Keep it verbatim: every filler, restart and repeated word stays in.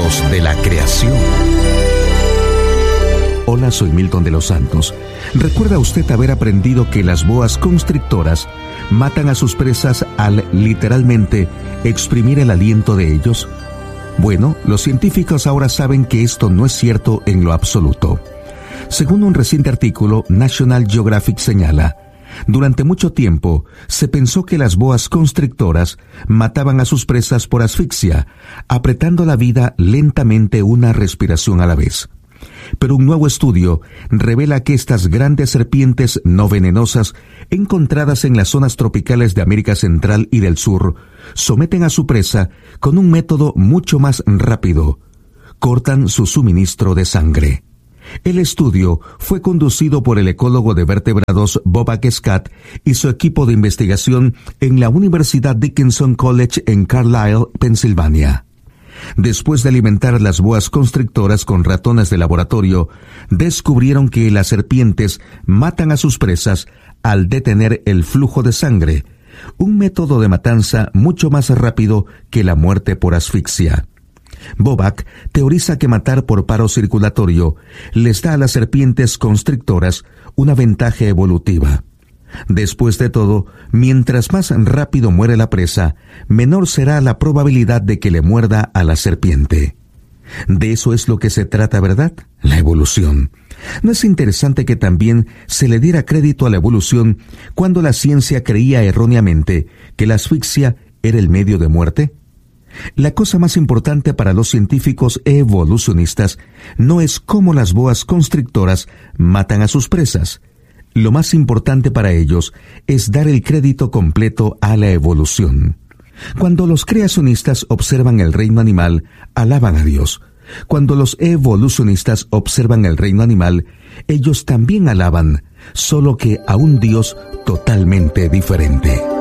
secretos de la creación. Hola, soy Milton de los Santos. ¿Recuerda usted haber aprendido que las boas constrictoras matan a sus presas al, literalmente, exprimir el aliento de ellos? Bueno, los científicos ahora saben que esto no es cierto en lo absoluto. Según un reciente artículo, National Geographic señala: durante mucho tiempo se pensó que las boas constrictoras mataban a sus presas por asfixia, apretando la vida lentamente una respiración a la vez. Pero un nuevo estudio revela que estas grandes serpientes no venenosas, encontradas en las zonas tropicales de América Central y del Sur, someten a su presa con un método mucho más rápido: cortan su suministro de sangre. El estudio fue conducido por el ecólogo de vertebrados Bobak Scott y su equipo de investigación en la Universidad Dickinson College en Carlisle, Pensilvania. Después de alimentar las boas constrictoras con ratones de laboratorio, descubrieron que las serpientes matan a sus presas al detener el flujo de sangre, un método de matanza mucho más rápido que la muerte por asfixia. Bobak teoriza que matar por paro circulatorio les da a las serpientes constrictoras una ventaja evolutiva. Después de todo, mientras más rápido muere la presa, menor será la probabilidad de que le muerda a la serpiente. De eso es lo que se trata, ¿verdad? La evolución. ¿No es interesante que también se le diera crédito a la evolución cuando la ciencia creía erróneamente que la asfixia era el medio de muerte? La cosa más importante para los científicos evolucionistas no es cómo las boas constrictoras matan a sus presas. Lo más importante para ellos es dar el crédito completo a la evolución. Cuando los creacionistas observan el reino animal, alaban a Dios. Cuando los evolucionistas observan el reino animal, ellos también alaban, solo que a un Dios totalmente diferente.